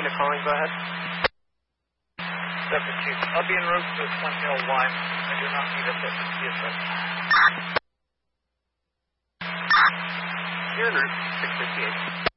to calling, go ahead. 72. I'll be en route to Flint Hill Lime. I do not need a CSS. You're en route, 658.